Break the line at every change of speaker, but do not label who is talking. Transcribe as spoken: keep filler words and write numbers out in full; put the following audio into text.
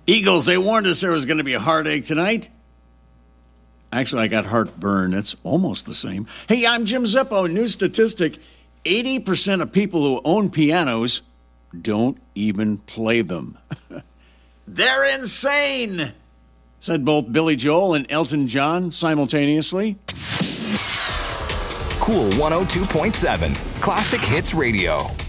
Eagles, they warned us there was going to be a heartache tonight. Actually, I got heartburn. It's almost the same. Hey, I'm Jim Zippo. New statistic, eighty percent of people who own pianos don't even play them. They're insane, said both Billy Joel and Elton John simultaneously.
Cool one oh two point seven, Classic Hits Radio.